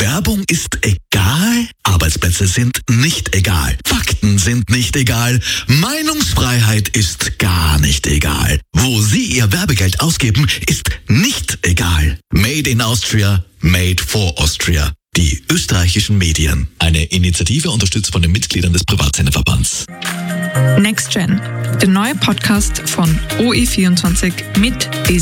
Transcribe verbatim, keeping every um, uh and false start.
Werbung ist egal? Arbeitsplätze sind nicht egal. Fakten sind nicht egal. Meinungsfreiheit ist gar nicht egal. Wo Sie Ihr Werbegeld ausgeben, ist nicht egal. Made in Austria, made for Austria. Die österreichischen Medien. Eine Initiative unterstützt von den Mitgliedern des Privatsenderverbands. Next Gen, der neue Podcast von O E vierundzwanzig mit